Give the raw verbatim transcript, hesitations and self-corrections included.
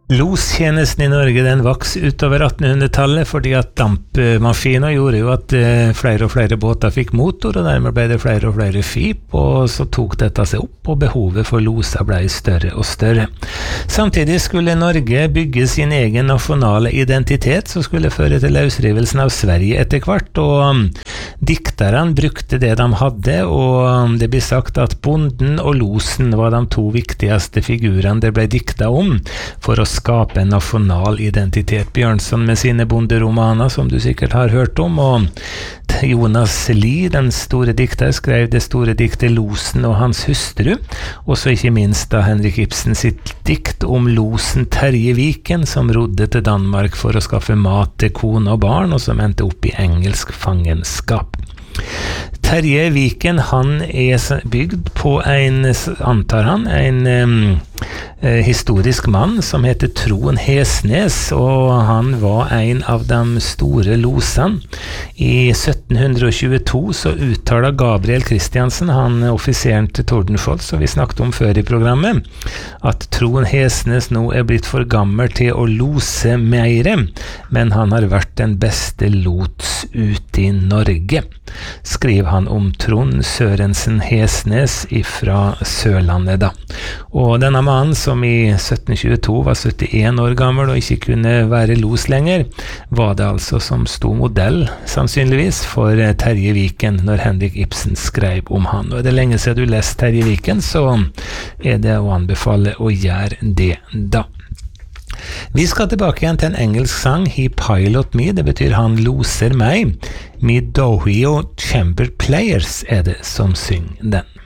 Lostjenesten i Norge den vaks utover attenhundretallet fordi at dampmaskiner gjorde jo at eh, flere og flere båter fikk motor, og dermed ble det flere og flere skip, og så tok dette seg opp, og behovet for loser ble større og større. Samtidig skulle Norge bygge sin egen nasjonale identitet, som skulle føre til løsrivelsen av Sverige etter hvert, og um, dikterne brukte det de hadde, og um, det blir sagt at bonden og losen var de to viktigste figurene det ble dikta om, for å skape en nasjonal identitet. Bjørnson med sine bonderomaner, som du sikkert har hørt om, og Jonas Lie, den store dikter, skrev det store diktet Losen og hans hustru, og så ikke minst da Henrik Ibsen sitt dikt om losen Terje Viken, som rodde til Danmark for å skaffe mat til kone og barn, og som endte opp i engelsk fangenskap. Terje Viken, han er bygd på en, antar han, en um, eh, historisk mann som heter Trond Hesnes, og han var en av de store losene. I sytten tjueto så uttaler Gabriel Kristiansen, han offiseren til Tordenskjold, som vi snakket om før i programmet, at Trond Hesnes nå er blitt for gammel til å lose meire, men han har vært den beste lots ute i Norge, skriver han om Trond Sørensen Hesnes ifra Sørlandet da. Og denne mannen som i sytten tjueto var syttien år gammel og ikke kunne være los lenger, var det altså som sto modell, sannsynligvis, for Terje Viken når Henrik Ibsen skrev om han. Og er det lenge siden du leste Terje Viken, så er det å anbefale å gjøre det da. Vi skal tilbake igjen til en engelsk sang, He Pilot Me, det betyr han loser meg. Me Dohio Chamber Players er det som synger den.